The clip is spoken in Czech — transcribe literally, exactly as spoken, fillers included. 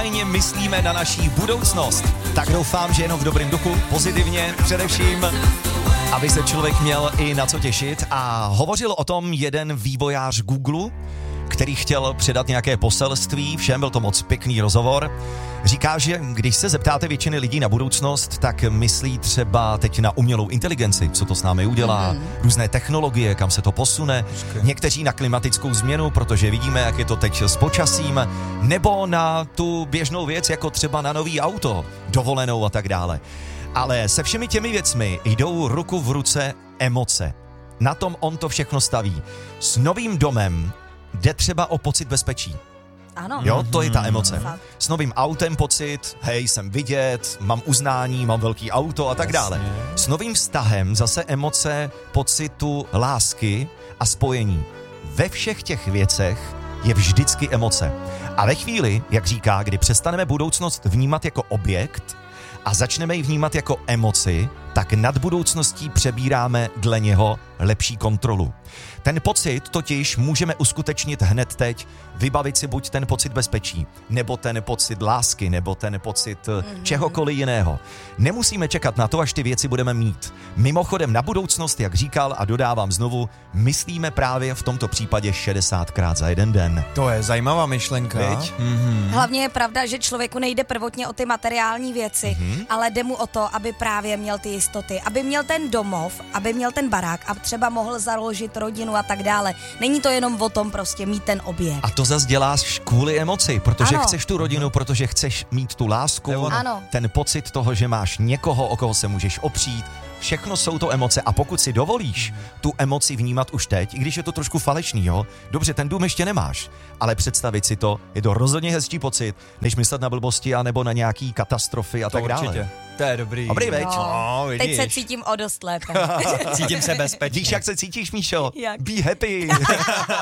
Myslíme na naší budoucnost. Tak doufám, že jenom v dobrém duchu, pozitivně především, aby se člověk měl i na co těšit. A hovořil o tom jeden vývojář Google, který chtěl předat nějaké poselství, všem byl to moc pěkný rozhovor. Říká, že když se zeptáte většiny lidí na budoucnost, tak myslí třeba teď na umělou inteligenci, co to s námi udělá, mm-hmm. různé technologie, kam se to posune, někteří na klimatickou změnu, protože vidíme, jak je to teď s počasím, nebo na tu běžnou věc, jako třeba na nový auto, dovolenou a tak dále. Ale se všemi těmi věcmi jdou ruku v ruce emoce. Na tom on to všechno staví. S novým domem jde třeba o pocit bezpečí. Ano. Jo, to je ta emoce. Fakt. S novým autem pocit, hej, jsem vidět, mám uznání, mám velký auto a tak dále. S novým vztahem zase emoce pocitu lásky a spojení. Ve všech těch věcech je vždycky emoce. A ve chvíli, jak říká, kdy přestaneme budoucnost vnímat jako objekt a začneme ji vnímat jako emoci, tak nad budoucností přebíráme dle něho lepší kontrolu. Ten pocit totiž můžeme uskutečnit hned teď, vybavit si buď ten pocit bezpečí, nebo ten pocit lásky, nebo ten pocit mm-hmm. čehokoliv jiného. Nemusíme čekat na to, až ty věci budeme mít. Mimochodem na budoucnost, jak říkal a dodávám znovu, myslíme právě v tomto případě šedesátkrát za jeden den. To je zajímavá myšlenka. Mm-hmm. Hlavně je pravda, že člověku nejde prvotně o ty materiální věci, mm-hmm. ale jde mu o to, aby právě měl ty jistoty, aby měl ten domov, aby měl ten barák a třeba mohl založit rodinu a tak dále. Není to jenom o tom prostě mít ten objekt. A to zase děláš kvůli emoci, protože ano. chceš tu rodinu, protože chceš mít tu lásku, ano. ten pocit toho, že máš někoho, o koho se můžeš opřít. Všechno jsou to emoce a pokud si dovolíš tu emoci vnímat už teď, i když je to trošku falešný, jo, dobře, ten dům ještě nemáš, ale představit si to, je to rozhodně hezčí pocit, než myslet na blbosti a nebo na nějaký katastrofy a to tak dále. Určitě. To je dobrý. Dobrý, veď? No, no, teď se cítím o dost lépe. Cítím se bezpečně. Víš, jak se cítíš, Míšo? Jak? Be happy.